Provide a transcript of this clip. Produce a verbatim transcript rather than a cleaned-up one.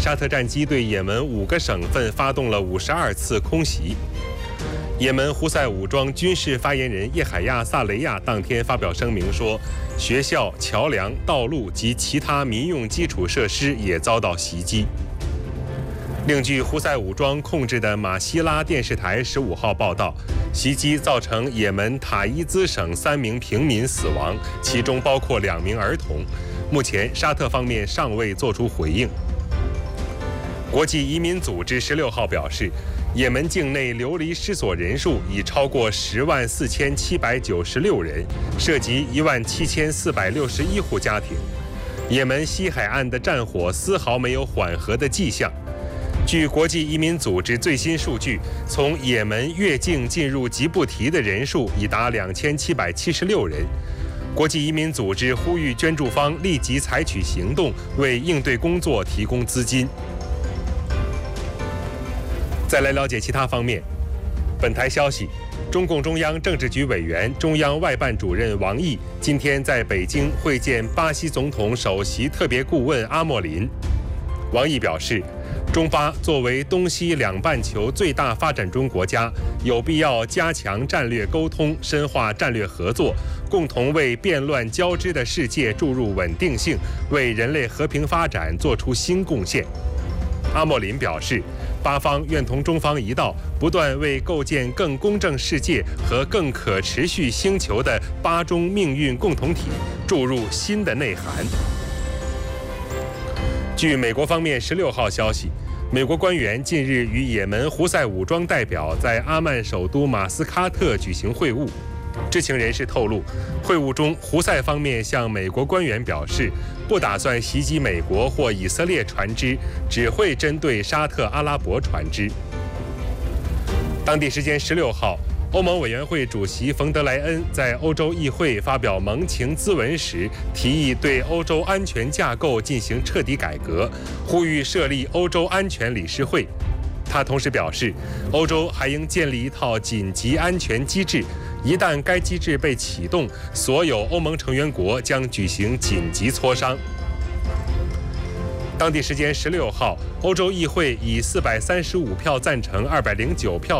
沙特战机对也门五个省份发动了五十二次空袭。也门胡塞武装军事发言人叶海亚·萨雷亚当天发表声明说，学校、桥梁、道路及其他民用基础设施也遭到袭击。另据胡塞武装控制的马希拉电视台十五号报道，袭击造成也门塔伊兹省三名平民死亡，其中包括两名儿童。目前沙特方面尚未作出回应。国际移民组织十六号表示，也门境内流离失所人数已超过十万四千七百九十六人，涉及一万七千四百六十一户家庭。也门西海岸的战火丝毫没有缓和的迹象。据国际移民组织最新数据，从也门越境进入吉布提的人数已达两千七百七十六人。国际移民组织呼吁捐助方立即采取行动，为应对工作提供资金。再来了解其他方面。本台消息，中共中央政治局委员、中央外办主任王毅今天在北京会见巴西总统首席特别顾问阿莫林。王毅表示，中巴作为东西两半球最大发展中国家，有必要加强战略沟通，深化战略合作，共同为变乱交织的世界注入稳定性，为人类和平发展做出新贡献。阿莫林表示，巴方愿同中方一道，不断为构建更公正世界和更可持续星球的巴中命运共同体注入新的内涵。据美国方面十六号消息，美国官员近日与也门胡塞武装代表在阿曼首都马斯喀特举行会晤。知情人士透露，会晤中胡塞方面向美国官员表示，不打算袭击美国或以色列船只，只会针对沙特阿拉伯船只。当地时间十六号，欧盟委员会主席冯德莱恩在欧洲议会发表盟情咨文时，提议对欧洲安全架构进行彻底改革，呼吁设立欧洲安全理事会。他同时表示，欧洲还应建立一套紧急安全机制，一旦该机制被启动，所有欧盟成员国将举行紧急磋商。当地时间十六号，欧洲议会以四百三十五票赞成、二百零九票